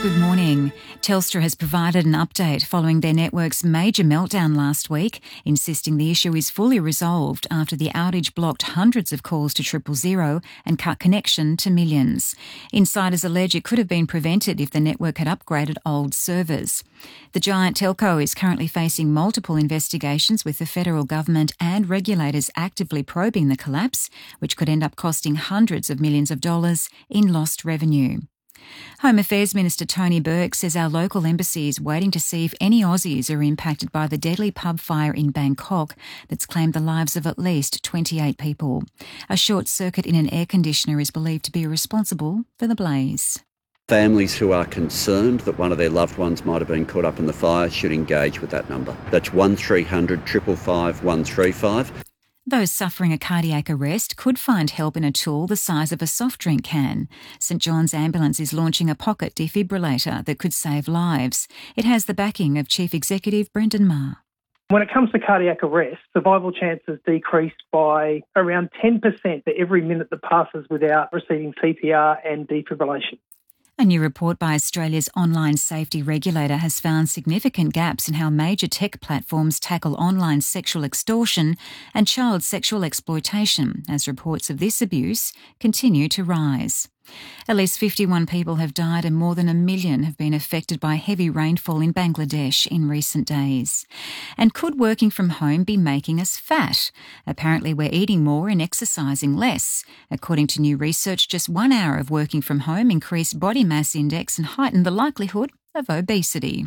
Good morning. Telstra has provided an update following their network's major meltdown last week, insisting the issue is fully resolved after the outage blocked hundreds of calls to 000 and cut connection to millions. Insiders allege it could have been prevented if the network had upgraded old servers. The giant telco is currently facing multiple investigations, with the federal government and regulators actively probing the collapse, which could end up costing hundreds of millions of dollars in lost revenue. Home Affairs Minister Tony Burke says our local embassy is waiting to see if any Aussies are impacted by the deadly pub fire in Bangkok that's claimed the lives of at least 28 people. A short circuit in an air conditioner is believed to be responsible for the blaze. Families who are concerned that one of their loved ones might have been caught up in the fire should engage with that number. That's 1300 555 135. Those suffering a cardiac arrest could find help in a tool the size of a soft drink can. St John's Ambulance is launching a pocket defibrillator that could save lives. It has the backing of Chief Executive Brendan Maher. When it comes to cardiac arrest, survival chances decrease by around 10% for every minute that passes without receiving CPR and defibrillation. A new report by Australia's online safety regulator has found significant gaps in how major tech platforms tackle online sexual extortion and child sexual exploitation, as reports of this abuse continue to rise. At least 51 people have died and more than 1 million have been affected by heavy rainfall in Bangladesh in recent days. And could working from home be making us fat? Apparently we're eating more and exercising less. According to new research, just 1 hour of working from home increased body mass index and heightened the likelihood of obesity.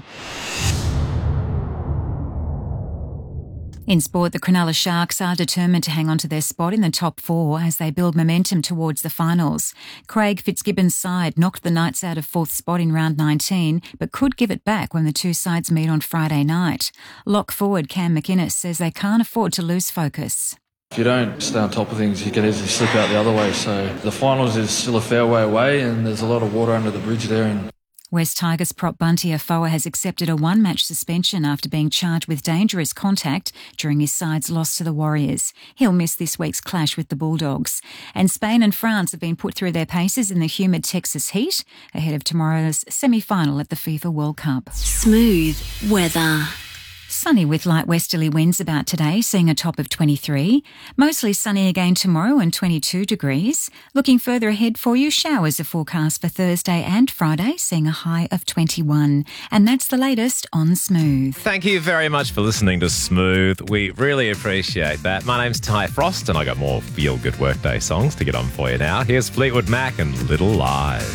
In sport, the Cronulla Sharks are determined to hang on to their spot in the top 4 as they build momentum towards the finals. Craig Fitzgibbon's side knocked the Knights out of 4th spot in round 19, but could give it back when the two sides meet on Friday night. Lock forward Cam McInnes says they can't afford to lose focus. If you don't stay on top of things, you can easily slip out the other way. So the finals is still a fair way away and there's a lot of water under the bridge there. And West Tigers prop Bunty Afoa has accepted a 1-match suspension after being charged with dangerous contact during his side's loss to the Warriors. He'll miss this week's clash with the Bulldogs. And Spain and France have been put through their paces in the humid Texas heat ahead of tomorrow's semi-final at the FIFA World Cup. Smooth weather. Sunny with light westerly winds about today, seeing a top of 23. Mostly sunny again tomorrow and 22 degrees. Looking further ahead for you, showers are forecast for Thursday and Friday, seeing a high of 21. And that's the latest on Smooth. Thank you very much for listening to Smooth. We really appreciate that. My name's Ty Frost and I got more feel-good workday songs to get on for you now. Here's Fleetwood Mac and Little Lies.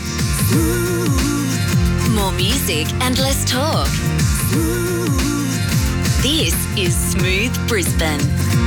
More music and less talk. This is Smooth Brisbane.